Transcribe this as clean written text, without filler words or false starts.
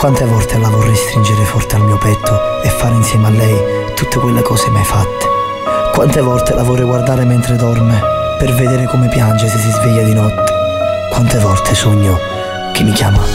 Quante volte la vorrei stringere forte al mio petto e fare insieme a lei tutte quelle cose mai fatte. Quante volte la vorrei guardare mentre dorme per vedere come piange se si sveglia di notte. Quante volte sogno che mi chiama